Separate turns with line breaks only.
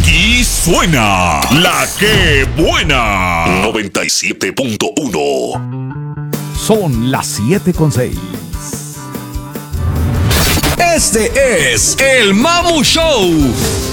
Y suena La Que Buena 97.1.
Son las 7:06.
Este es el Mamu Show.